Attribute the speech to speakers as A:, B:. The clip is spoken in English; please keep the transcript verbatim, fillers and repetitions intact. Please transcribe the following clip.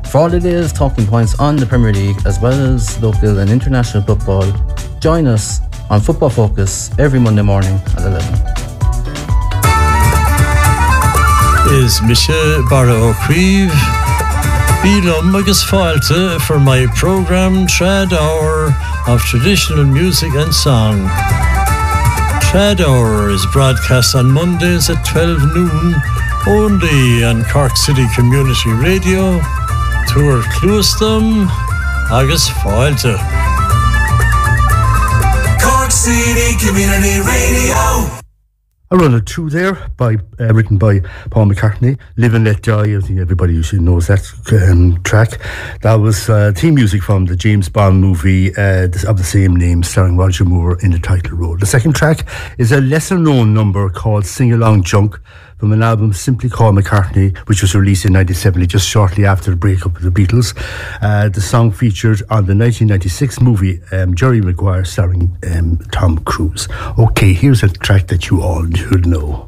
A: For all the latest talking points on the Premier League as well as local and international football, join us on Football Focus every Monday morning at eleven.
B: Is Michelle Barra O'Crieve Bílum agus fáilte for my programme Trad Hour of Traditional Music and Song. Trad Hour is broadcast on Mondays at twelve noon only on Cork City Community Radio. Tuair Clouston agus fáilte.
C: Cork City Community Radio.
D: I run a two there, by uh, written by Paul McCartney. Live and Let Die. I think everybody usually knows that um, track. That was uh, theme music from the James Bond movie uh, of the same name, starring Roger Moore in the title role. The second track is a lesser-known number called Sing Along Junk from an album simply called McCartney, which was released in nineteen seventy, just shortly after the breakup of the Beatles. Uh, the song featured on the nineteen ninety-six movie um, Jerry Maguire, starring um, Tom Cruise. Okay, here's a track that you all should know.